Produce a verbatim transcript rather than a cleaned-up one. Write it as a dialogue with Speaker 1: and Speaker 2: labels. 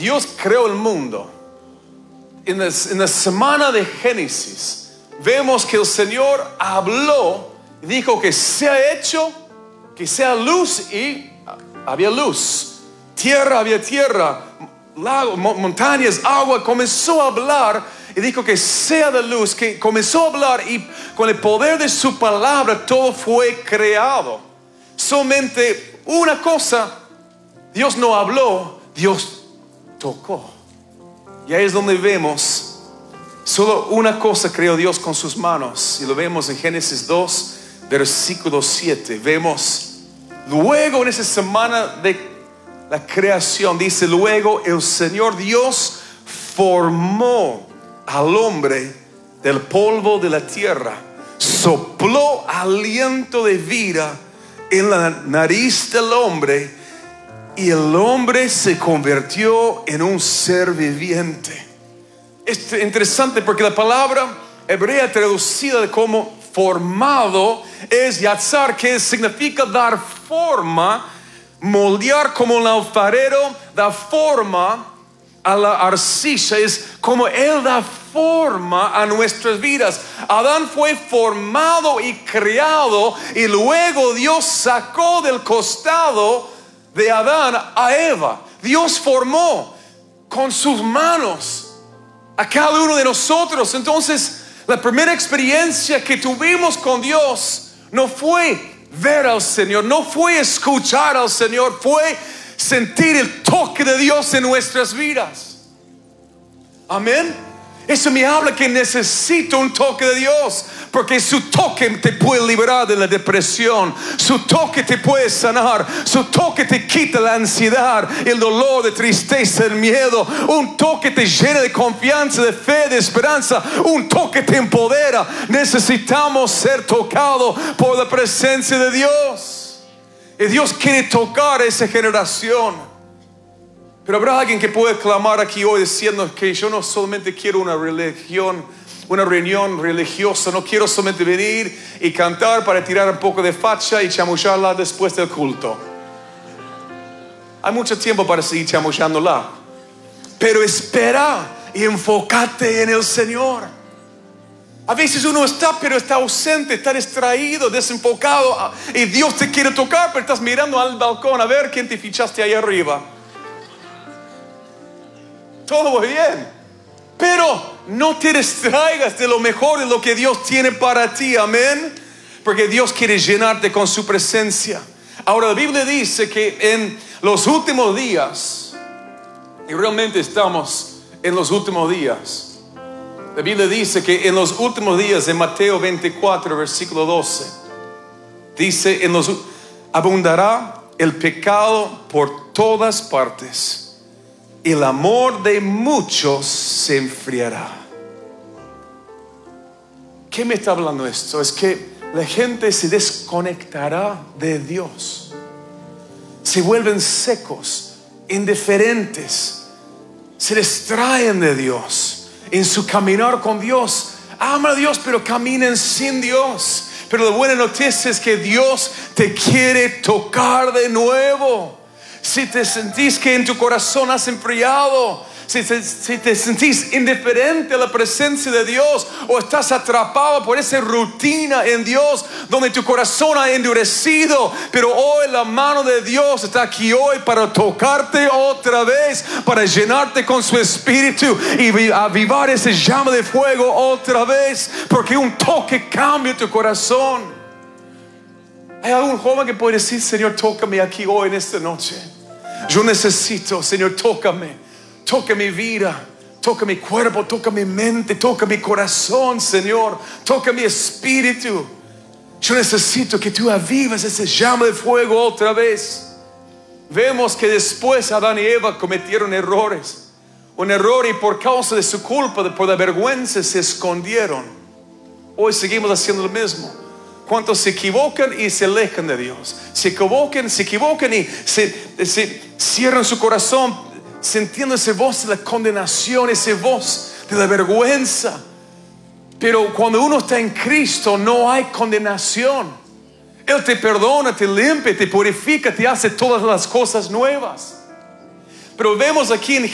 Speaker 1: Dios creó el mundo. En la, en la semana de Génesis vemos que el Señor habló y dijo que sea hecho, que sea luz, y había luz. Tierra, había tierra. Lago, montañas, agua. Comenzó a hablar y dijo que sea de luz, que comenzó a hablar, y con el poder de su palabra todo fue creado. Solamente una cosa, Dios no habló, Dios tocó. Y ahí es donde vemos, solo una cosa creó Dios con sus manos, y lo vemos en Génesis dos, versículo siete. Vemos luego en esa semana de la creación, dice: luego el Señor Dios formó al hombre del polvo de la tierra, sopló aliento de vida en la nariz del hombre, y el hombre se convirtió en un ser viviente. Es interesante porque la palabra hebrea traducida como formado es yatzar, que significa dar forma, moldear, como el alfarero da forma a la arcilla. Es como Él da forma a nuestras vidas. Adán fue formado y creado, y luego Dios sacó del costado de Adán a Eva. Dios formó con sus manos a cada uno de nosotros. Entonces, la primera experiencia que tuvimos con Dios no fue ver al Señor, no fue escuchar al Señor, fue sentir el toque de Dios en nuestras vidas. Amén. Eso me habla que necesito un toque de Dios, porque su toque te puede liberar de la depresión, su toque te puede sanar, su toque te quita la ansiedad, el dolor, de tristeza, el miedo. Un toque te llena de confianza, de fe, de esperanza. Un toque te empodera. Necesitamos ser tocados por la presencia de Dios, y Dios quiere tocar a esa generación. Pero habrá alguien que puede clamar aquí hoy diciendo que yo no solamente quiero una religión, una reunión religiosa. No quiero solamente venir y cantar para tirar un poco de facha y chamullarla después del culto. Hay mucho tiempo para seguir chamullándola. Pero espera y enfócate en el Señor. A veces uno está, pero está ausente, está distraído, desenfocado, y Dios te quiere tocar, pero estás mirando al balcón a ver quién te fichaste ahí arriba. Todo muy bien, pero no te distraigas de lo mejor, de lo que Dios tiene para ti. Amén. Porque Dios quiere llenarte con su presencia. Ahora, la Biblia dice que en los últimos días, y realmente estamos en los últimos días, la Biblia dice que en los últimos días, de Mateo veinticuatro, versículo doce, dice: en los, abundará el pecado por todas partes, y el amor de muchos se enfriará. ¿Qué me está hablando esto? Es que la gente se desconectará de Dios, se vuelven secos, indiferentes, se distraen de Dios en su caminar con Dios. Ama a Dios, pero caminan sin Dios. Pero la buena noticia es que Dios te quiere tocar de nuevo. Si te sentís que en tu corazón has enfriado, si te, si te sentís indiferente a la presencia de Dios, o estás atrapado por esa rutina en Dios donde tu corazón ha endurecido, pero hoy la mano de Dios está aquí hoy para tocarte otra vez, para llenarte con su espíritu y avivar ese llama de fuego otra vez, porque un toque cambia tu corazón. ¿Hay algún joven que puede decir: Señor, tócame aquí hoy en esta noche? Yo necesito, Señor, tócame. Toca mi vida, toca mi cuerpo, toca mi mente, toca mi corazón, Señor. Toca mi espíritu. Yo necesito que tú avivas ese llama de fuego otra vez. Vemos que después Adán y Eva cometieron errores. Un error, y por causa de su culpa, por la vergüenza, se escondieron. Hoy seguimos haciendo lo mismo. ¿Cuántos se equivocan y se alejan de Dios? Se equivocan, se equivocan y se, se cierran su corazón, sintiendo esa voz de la condenación, esa voz de la vergüenza. Pero cuando uno está en Cristo, no hay condenación. Él te perdona, te limpia, te purifica, te hace todas las cosas nuevas. Pero vemos aquí en